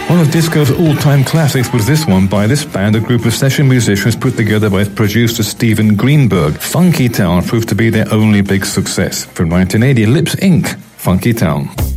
One of disco's all-time classics was this one by this band, a group of session musicians put together by producer Steven Greenberg. Funky Town proved to be their only big success. From 1980, Lips Inc., Funky Town.